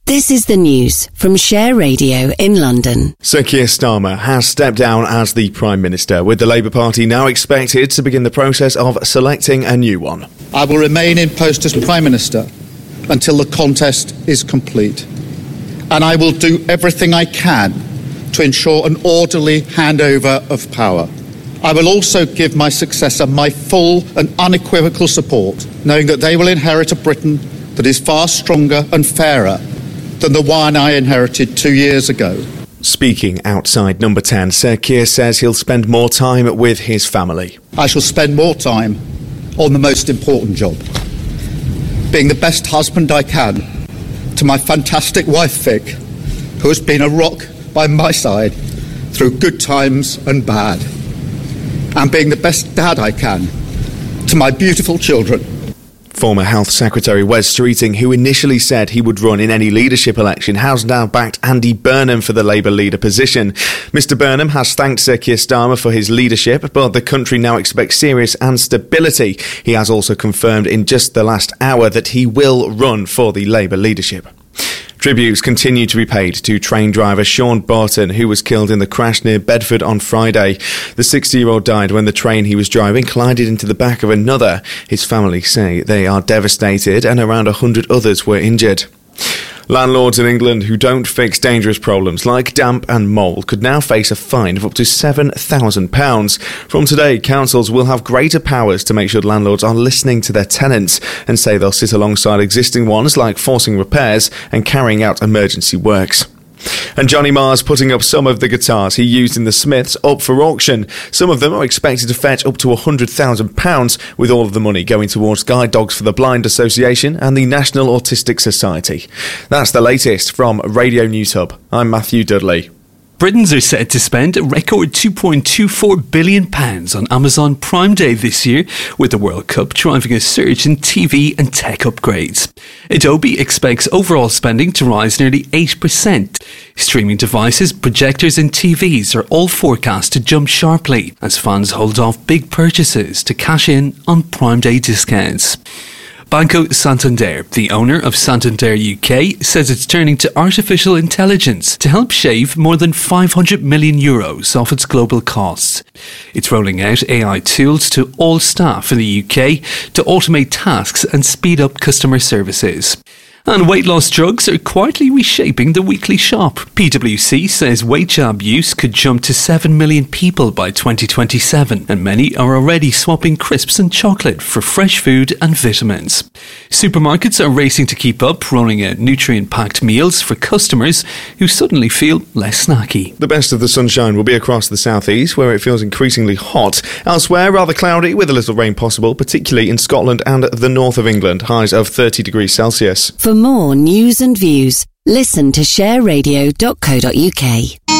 This is the news from Share Radio in London. Sir Keir Starmer has stepped down as the Prime Minister, with the Labour Party now expected to begin the process of selecting a new one. I will remain in post as Prime Minister until the contest is complete. And I will do everything I can to ensure an orderly handover of power. I will also give my successor my full and unequivocal support, knowing that they will inherit a Britain that is far stronger and fairer than the one I inherited 2 years ago. Speaking outside Number 10, Sir Keir says he'll spend more time with his family. I shall spend more time on the most important job, being the best husband I can to my fantastic wife Vic, who has been a rock by my side through good times and bad, and being the best dad I can to my beautiful children. Former Health Secretary Wes Streeting, who initially said he would run in any leadership election, has now backed Andy Burnham for the Labour leader position. Mr Burnham has thanked Sir Keir Starmer for his leadership, but the country now expects serious and stability. He has also confirmed in just the last hour that he will run for the Labour leadership. Tributes continue to be paid to train driver Sean Barton, who was killed in the crash near Bedford on Friday. The 60-year-old died when the train he was driving collided into the back of another. His family say they are devastated and around 100 others were injured. Landlords in England who don't fix dangerous problems like damp and mould could now face a fine of up to £7,000. From today, councils will have greater powers to make sure landlords are listening to their tenants and say they'll sit alongside existing ones like forcing repairs and carrying out emergency works. And Johnny Marr's putting up some of the guitars he used in The Smiths up for auction. Some of them are expected to fetch up to £100,000, with all of the money going towards Guide Dogs for the Blind Association and the National Autistic Society. That's the latest from Radio News Hub. I'm Matthew Dudley. Britons are set to spend a record £2.24 billion on Amazon Prime Day this year, with the World Cup driving a surge in TV and tech upgrades. Adobe expects overall spending to rise nearly 8%. Streaming devices, projectors and TVs are all forecast to jump sharply as fans hold off big purchases to cash in on Prime Day discounts. Banco Santander, the owner of Santander UK, says it's turning to artificial intelligence to help shave more than €500 million off its global costs. It's rolling out AI tools to all staff in the UK to automate tasks and speed up customer services. And weight loss drugs are quietly reshaping the weekly shop. PwC says weight jab use could jump to 7 million people by 2027, and many are already swapping crisps and chocolate for fresh food and vitamins. Supermarkets are racing to keep up, rolling out nutrient-packed meals for customers who suddenly feel less snacky. The best of the sunshine will be across the southeast, where it feels increasingly hot. Elsewhere, rather cloudy with a little rain possible, particularly in Scotland and the north of England, highs of 30 degrees Celsius. For more news and views, listen to shareradio.co.uk.